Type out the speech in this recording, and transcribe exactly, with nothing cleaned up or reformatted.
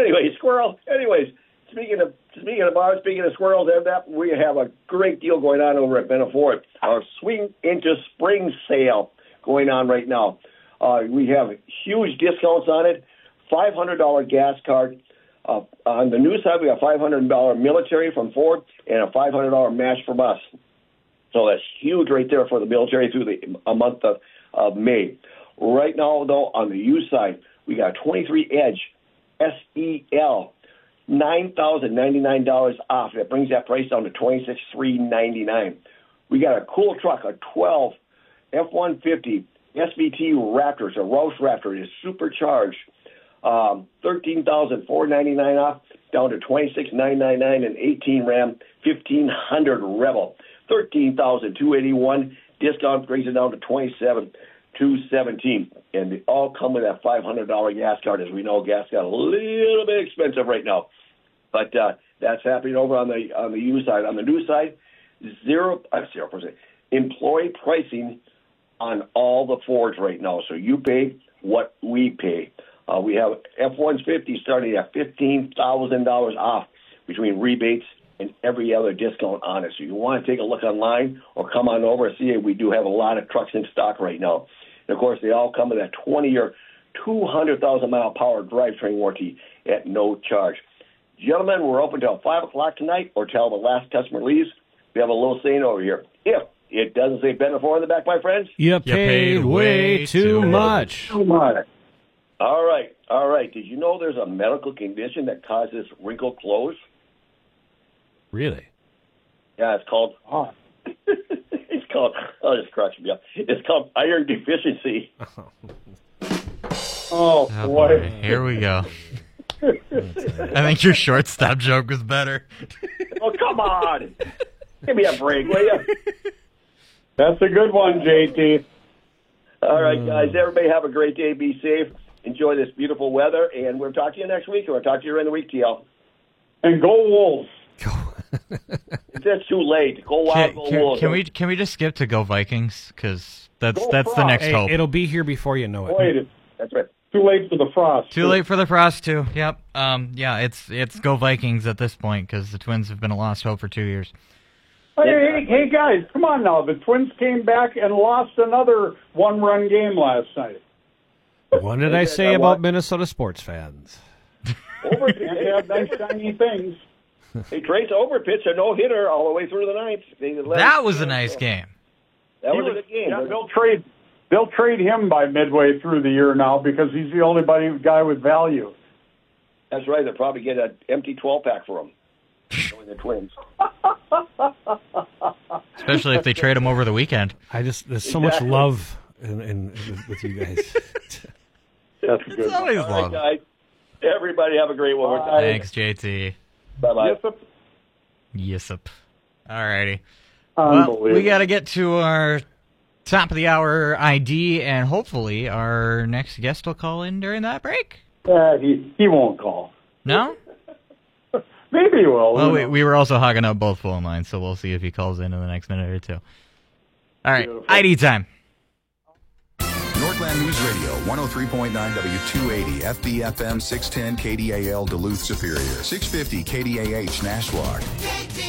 anyway, squirrel. Anyways, speaking of speaking of bars, speaking of squirrels, and that we have a great deal going on over at Benafort. Our swing into spring sale going on right now. Uh, we have huge discounts on it. five hundred dollars gas card. Uh, on the new side, we have five hundred dollars military from Ford and a five hundred dollars match from us. So that's huge right there for the military through the a month of, of May. Right now, though, on the used side, we got twenty-three Edge S E L, nine thousand ninety-nine dollars off. That brings that price down to twenty-six thousand three hundred ninety-nine dollars. We got a cool truck, a twelve F one fifty S V T Raptor. It's a Roush Raptor. It is supercharged. Um, thirteen thousand four hundred ninety-nine dollars off, down to twenty-six thousand nine hundred ninety-nine dollars, and eighteen Ram fifteen hundred Rebel, thirteen thousand two hundred eighty-one dollars. Discount brings it down to twenty-seven thousand two hundred seventeen dollars. And they all come with that five hundred dollars gas card. As we know, gas got a little bit expensive right now. But uh, that's happening over on the on the used side. On the new side, zero, uh, zero percent employee pricing on all the Fords right now. So you pay what we pay. Uh, we have F one fifty starting at fifteen thousand dollars off between rebates and every other discount on it. So you want to take a look online or come on over and see it. We do have a lot of trucks in stock right now. And, of course, they all come with that twenty-year, two hundred thousand mile power drivetrain warranty at no charge. Gentlemen, we're open until five o'clock tonight or till the last customer leaves. We have a little saying over here. If it doesn't say Benafort on the back, my friends, you paid, you paid way too much. Too much. All right, all right. Did you know there's a medical condition that causes wrinkled clothes? Really? Yeah, it's called. Oh. it's called. Oh, this cracks me up. It's called iron deficiency. oh, oh boy! boy. Here we go. I think your shortstop joke was better. Oh, come on! Give me a break, will you? That's a good one, J T. All right, guys. Everybody have a great day. Be safe. Enjoy this beautiful weather, and we'll talk to you next week, or we'll talk to you in the week, T L. And go Wolves. It's too late. Go Wild, can, go can, Wolves. Can we can we just skip to go Vikings? Because that's go that's Frost. the next hey, hope. It'll be here before you know it. Wait, that's right. Too late for the Frost. Too late for the Frost too. Yep. Um. Yeah. It's it's go Vikings at this point because the Twins have been a lost hope for two years. Hey, hey, hey, guys, come on now. The Twins came back and lost another one-run game last night. What did I say about Minnesota sports fans? Over can't have nice shiny things. Hey, Trace Over pitched a no-hitter all the way through the ninth. That was a nice game. That was, was a good game. Yeah, they'll trade. They'll trade him by midway through the year now because he's the only guy with value. That's right. They'll probably get an empty twelve-pack for him. The Twins. Especially if they trade him over the weekend. I just there's so exactly. much love in, in, in, with you guys. That's good. It's always All love. Right, guys. Everybody have a great one. Bye. Thanks, J T. Bye-bye. Yes, up. Yes, up. All righty. Well, we got to get to our top of the hour I D, and hopefully our next guest will call in during that break. Uh, he, he won't call. No? Maybe he will. Well, we, we were also hogging up both phone lines, so we'll see if he calls in in the next minute or two. All right, Beautiful. I D time. Northland News Radio, one oh three point nine W two eighty, F B F M six ten K D A L Duluth Superior, six fifty K D A H Nashwauk.